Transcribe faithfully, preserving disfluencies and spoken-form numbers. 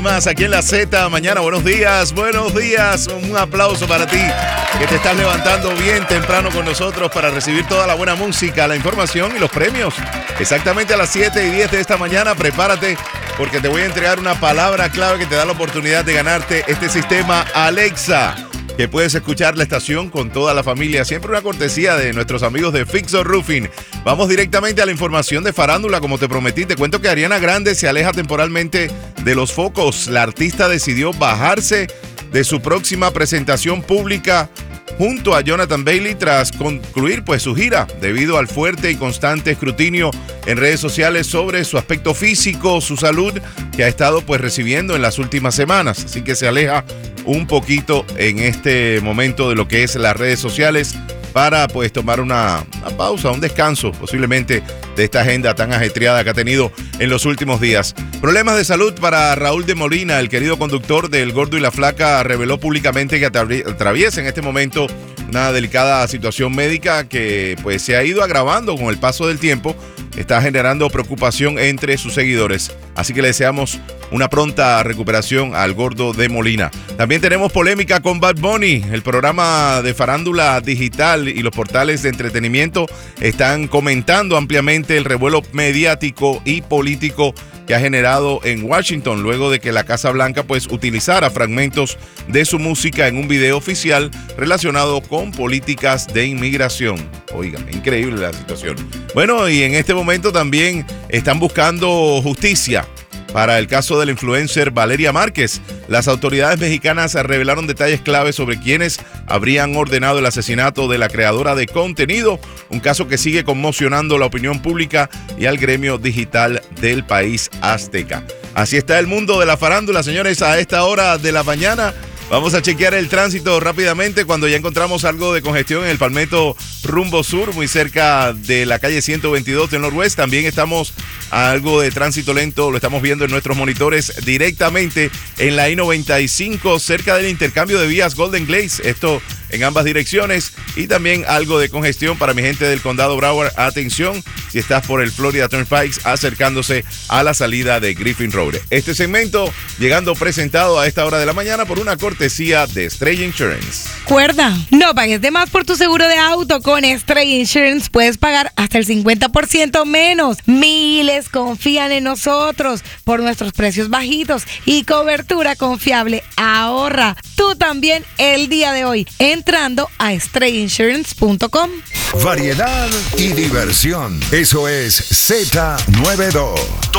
Más aquí en la Z, mañana, buenos días, buenos días, un aplauso para ti que te estás levantando bien temprano con nosotros para recibir toda la buena música, la información y los premios. Exactamente a las siete y diez de esta mañana, prepárate porque te voy a entregar una palabra clave que te da la oportunidad de ganarte este sistema Alexa, que puedes escuchar la estación con toda la familia, siempre una cortesía de nuestros amigos de Fixo Roofing. Vamos directamente a la información de farándula, como te prometí. Te cuento que Ariana Grande se aleja temporalmente de los focos. La artista decidió bajarse de su próxima presentación pública junto a Jonathan Bailey tras concluir pues su gira debido al fuerte y constante escrutinio en redes sociales sobre su aspecto físico, su salud que ha estado pues recibiendo en las últimas semanas. Así que se aleja un poquito en este momento de lo que es las redes sociales para pues tomar una, una pausa, un descanso posiblemente de esta agenda tan ajetreada que ha tenido en los últimos días. Problemas de salud para Raúl de Molina, el querido conductor del Gordo y la Flaca, reveló públicamente que atraviesa en este momento una delicada situación médica que pues se ha ido agravando con el paso del tiempo. Está generando preocupación entre sus seguidores. Así que le deseamos una pronta recuperación al Gordo de Molina. También tenemos polémica con Bad Bunny. El programa de farándula digital y los portales de entretenimiento están comentando ampliamente el revuelo mediático y político que ha generado en Washington luego de que la Casa Blanca pues utilizara fragmentos de su música en un video oficial relacionado con políticas de inmigración. Oigan, increíble la situación. Bueno, y en este momento también están buscando justicia para el caso del influencer Valeria Márquez. Las autoridades mexicanas revelaron detalles claves sobre quienes habrían ordenado el asesinato de la creadora de contenido, un caso que sigue conmocionando la opinión pública y al gremio digital del país azteca. Así está el mundo de la farándula, señores, a esta hora de la mañana. Vamos a chequear el tránsito rápidamente cuando ya encontramos algo de congestión en el Palmetto rumbo sur, muy cerca de la calle ciento veintidós del Norwest. También estamos a algo de tránsito lento, lo estamos viendo en nuestros monitores directamente en la I noventa y cinco, cerca del intercambio de vías Golden Glades. Esto en ambas direcciones. Y también algo de congestión para mi gente del condado Broward. Atención, si estás por el Florida Turnpike acercándose a la salida de Griffin Road. Este segmento llegando presentado a esta hora de la mañana por una cortesía de Estrella Insurance. Recuerda, no pagues de más por tu seguro de auto. Con Estrella Insurance puedes pagar hasta el cincuenta por ciento menos. Miles confían en nosotros por nuestros precios bajitos y cobertura confiable. Ahorra tú también el día de hoy entrando a estrella insurance punto com. Variedad y diversión. Eso es Z noventa y dos.